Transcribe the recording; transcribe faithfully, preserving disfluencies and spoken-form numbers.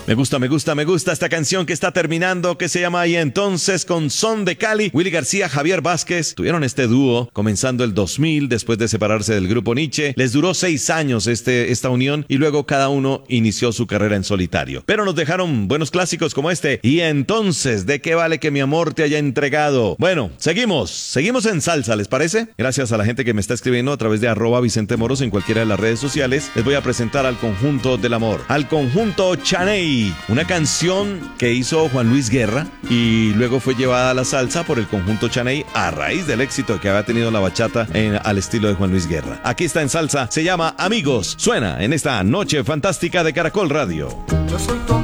Me gusta, me gusta, me gusta esta canción que está terminando, que se llama Y Entonces, con Son de Cali. Willy García, Javier Vázquez tuvieron este dúo comenzando el dos mil, después de separarse del grupo Nietzsche. Les duró seis años este, esta unión y luego cada uno inició su carrera en solitario. Pero nos dejaron buenos clásicos como este. Y entonces, ¿de qué vale que mi amor te haya entregado? Bueno, seguimos, seguimos en salsa, ¿les parece? Gracias a la gente que me está escribiendo a través de arroba Vicente Moros en cualquiera de las redes sociales. Les voy a presentar al conjunto del amor, al conjunto Chaney, una canción que hizo Juan Luis Guerra y luego fue llevada a la salsa por el conjunto Chaney a raíz del éxito que había tenido la bachata en, al estilo de Juan Luis Guerra. Aquí está en salsa, se llama Amigos, suena en esta noche fantástica de Caracol Radio. Yo soy